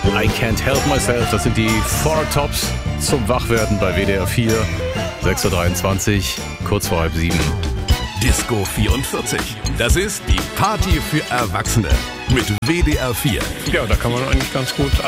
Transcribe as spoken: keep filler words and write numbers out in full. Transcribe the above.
I Can't Help Myself. Das sind die Four Tops zum Wachwerden bei W D R vier. sechs Uhr dreiundzwanzig, kurz vor halb sieben. Disco vierundvierzig. Das ist die Party für Erwachsene mit W D R vier. Ja, da kann man eigentlich ganz gut